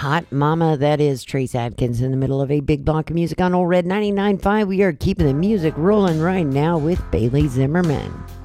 Hot Mama. That is Trace Adkins in the middle of a big block of music on Old Red 99.5. We are keeping the music rolling right now with Bailey Zimmerman.